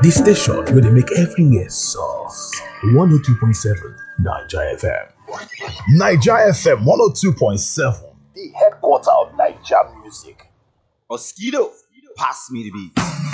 The station where they make everywhere soft. 102.7 Niger FM. Niger FM 102.7, the headquarter of Niger music. Mosquito, pass me the beat.